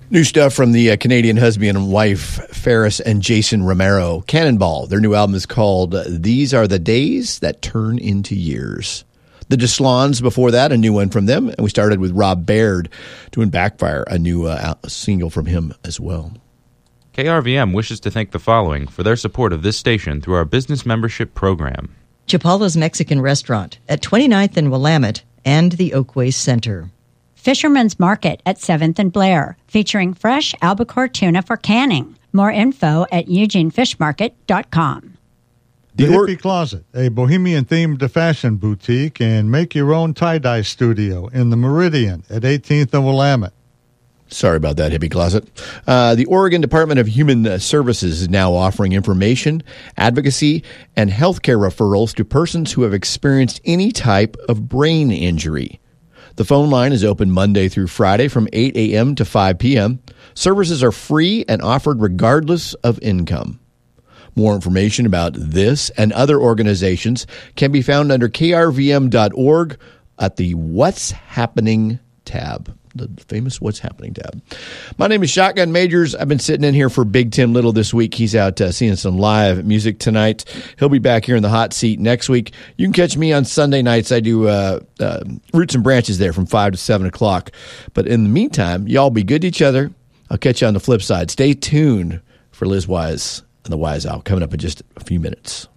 New stuff from the Canadian husband and wife, Ferris and Jason Romero. Cannonball. Their new album is called These Are the Days That Turn Into Years. The Deslons before that, a new one from them. And we started with Rob Baird doing Backfire, a new single from him as well. KRVM wishes to thank the following for their support of this station through our business membership program. Chapala's Mexican Restaurant at 29th and Willamette and the Oakway Center. Fisherman's Market at 7th and Blair, featuring fresh albacore tuna for canning. More info at eugenefishmarket.com. The Hippie Closet, a bohemian-themed fashion boutique and make-your-own tie-dye studio in the Meridian at 18th and Willamette. Sorry about that, Hippie Closet. The Oregon Department of Human Services is now offering information, advocacy, and healthcare referrals to persons who have experienced any type of brain injury. The phone line is open Monday through Friday from 8 a.m. to 5 p.m. Services are free and offered regardless of income. More information about this and other organizations can be found under krvm.org at the What's Happening tab. The famous What's Happening tab. My name is Shotgun Majors. I've been sitting in here for Big Tim Little this week. He's out seeing some live music tonight. He'll be back here in the hot seat next week. You can catch me on Sunday nights. I do Roots and Branches there from 5 to 7 o'clock. But in the meantime, y'all be good to each other. I'll catch you on the flip side. Stay tuned for Liz Wise and the Wise Owl coming up in just a few minutes.